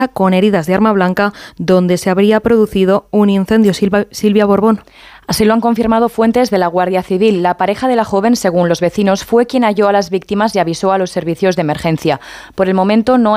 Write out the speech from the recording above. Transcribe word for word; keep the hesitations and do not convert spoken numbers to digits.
con heridas de arma blanca donde se habría producido un incendio. Silva, Silvia Borbón. Así lo han confirmado fuentes de la Guardia Civil. La pareja de la joven, según los vecinos, fue quien halló a las víctimas y avisó a los servicios de emergencia. Por el momento no